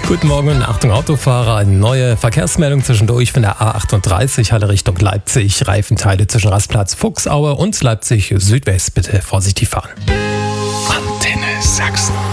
Guten Morgen und Achtung Autofahrer, eine neue Verkehrsmeldung zwischendurch von der A38 Halle Richtung Leipzig. Reifenteile zwischen Rastplatz Fuchsaue und Leipzig Südwest. Bitte vorsichtig fahren. Antenne Sachsen.